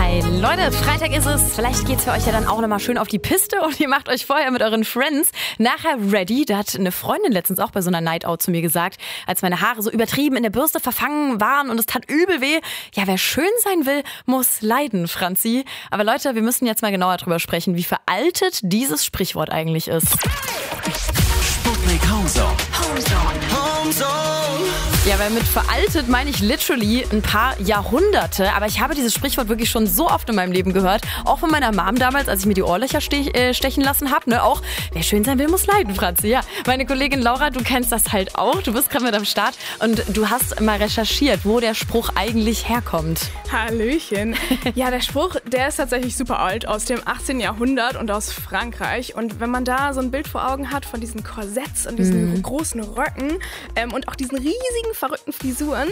Hi Leute, Freitag ist es. Vielleicht geht's für euch ja dann auch nochmal schön auf die Piste und ihr macht euch vorher mit euren Friends nachher ready. Da hat eine Freundin letztens auch bei so einer Night Out zu mir gesagt, als meine Haare so übertrieben in der Bürste verfangen waren und es tat übel weh. Ja, wer schön sein will, muss leiden, Franzi. Aber Leute, wir müssen jetzt mal genauer drüber sprechen, wie veraltet dieses Sprichwort eigentlich ist. Sputnik Homezone. Ja, weil mit veraltet meine ich literally ein paar Jahrhunderte. Aber ich habe dieses Sprichwort wirklich schon so oft in meinem Leben gehört. Auch von meiner Mom damals, als ich mir die Ohrlöcher stechen lassen habe. Ne? Auch, wer schön sein will, muss leiden, Franzi. Ja, meine Kollegin Laura, du kennst das halt auch. Du bist gerade mit am Start und du hast mal recherchiert, wo der Spruch eigentlich herkommt. Hallöchen. Ja, der Spruch, der ist tatsächlich super alt, aus dem 18. Jahrhundert und aus Frankreich. Und wenn man da so ein Bild vor Augen hat von diesen Korsetts und diesen großen Röcken und auch diesen riesigen, verrückten Frisuren,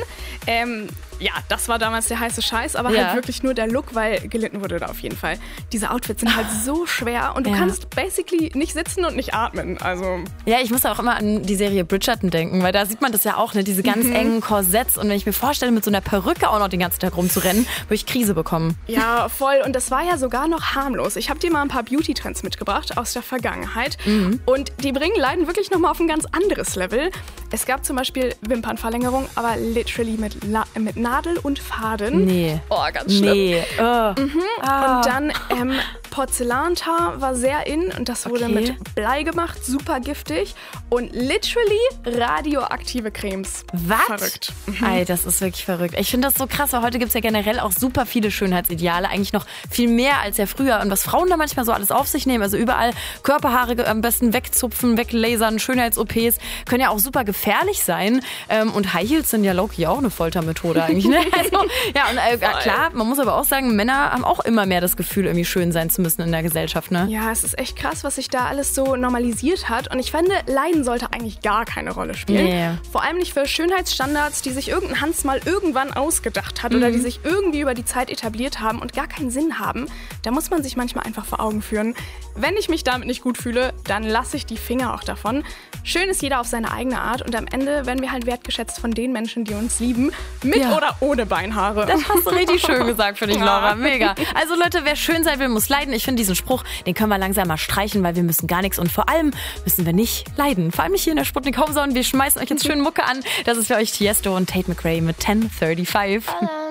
ja, das war damals der heiße Scheiß, aber halt wirklich nur der Look, weil gelitten wurde da auf jeden Fall. Diese Outfits sind halt so schwer und du kannst basically nicht sitzen und nicht atmen. Also ja, ich muss auch immer an die Serie Bridgerton denken, weil da sieht man das ja auch, ne? Diese ganz engen Korsetts. Und wenn ich mir vorstelle, mit so einer Perücke auch noch den ganzen Tag rumzurennen, würde ich Krise bekommen. Ja, voll. Und das war ja sogar noch harmlos. Ich habe dir mal ein paar Beauty-Trends mitgebracht aus der Vergangenheit. Und die bringen Leiden wirklich nochmal auf ein ganz anderes Level. Es gab zum Beispiel Wimpernverlängerung, aber literally mit Nadel und Faden. Nee. Oh, ganz schlimm. Nee. Und dann Porzellantear war sehr in und das wurde mit Blei gemacht, super giftig. Und literally radioaktive Cremes. Was? Verrückt. Ey, das ist wirklich verrückt. Ich finde das so krass, weil heute gibt es ja generell auch super viele Schönheitsideale. Eigentlich noch viel mehr als ja früher. Und was Frauen da manchmal so alles auf sich nehmen, also überall Körperhaare am besten wegzupfen, weglasern, Schönheits-OPs, können ja auch super gefährlich sein. Und High Heels sind ja low-key auch eine Foltermethode eigentlich. Ne? Also, ja, und klar, man muss aber auch sagen, Männer haben auch immer mehr das Gefühl, irgendwie schön sein zu müssen in der Gesellschaft. Ne? Ja, es ist echt krass, was sich da alles so normalisiert hat. Und ich finde, Leiden sollte eigentlich gar keine Rolle spielen. Nee. Vor allem nicht für Schönheitsstandards, die sich irgendein Hans mal irgendwann ausgedacht hat oder die sich irgendwie über die Zeit etabliert haben und gar keinen Sinn haben. Da muss man sich manchmal einfach vor Augen führen. Wenn ich mich damit nicht gut fühle, dann lasse ich die Finger auch davon. Schön ist jeder auf seine eigene Art und am Ende werden wir halt wertgeschätzt von den Menschen, die uns lieben, mit oder ohne Beinhaare. Das hast du richtig schön gesagt, finde ich, Laura. Mega. Also Leute, wer schön sein will, muss leiden. Ich finde diesen Spruch, den können wir langsam mal streichen, weil wir müssen gar nichts und vor allem müssen wir nicht leiden. Vor allem nicht hier in der Sputnik Homezone. Wir schmeißen euch jetzt schön Mucke an. Das ist für euch Tiesto und Tate McRae mit 1035.